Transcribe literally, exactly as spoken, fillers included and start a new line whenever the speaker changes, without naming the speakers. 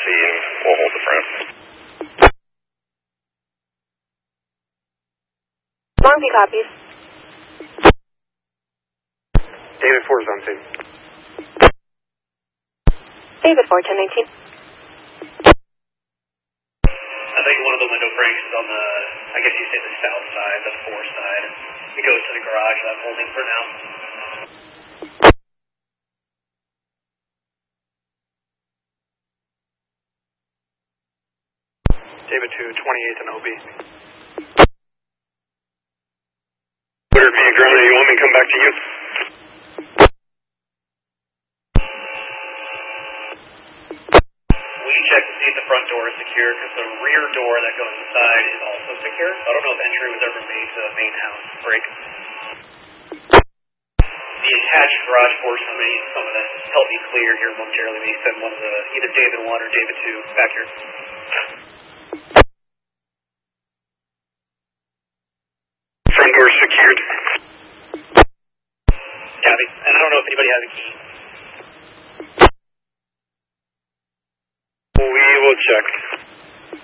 and we'll hold the front.
Long Beach copies.
David four is on scene.
David four, ten nineteen.
I think one of the window breaks is on the, I guess you say the south side, the four side. It goes to the garage that I'm holding for now.
David two, twenty-eighth and O B.
Twitter me, Grumman, you want me to come back to you?
Will you check to see if the front door is secure? Because the rear door that goes inside is also secure. I don't know if entry was ever made to the main house break. The attached garage porch, I'm going to need some of that to help me clear here momentarily. Maybe send one of the, either David one or David two back here.
Front door secured.
Copy. And I don't know if anybody has a key.
We will check.